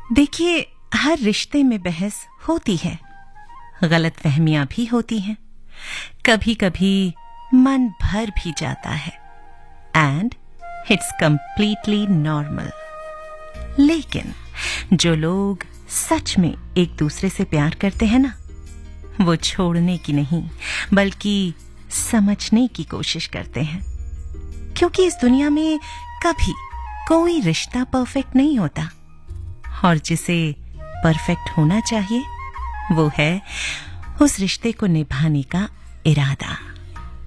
देखिए, हर रिश्ते में बहस होती है, गलतफहमियां भी होती हैं, कभी कभी मन भर भी जाता है, एंड इट्स कंप्लीटली नॉर्मल। लेकिन जो लोग सच में एक दूसरे से प्यार करते हैं ना, वो छोड़ने की नहीं बल्कि समझने की कोशिश करते हैं, क्योंकि इस दुनिया में कभी कोई रिश्ता परफेक्ट नहीं होता, और जिसे परफेक्ट होना चाहिए वो है उस रिश्ते को निभाने का इरादा।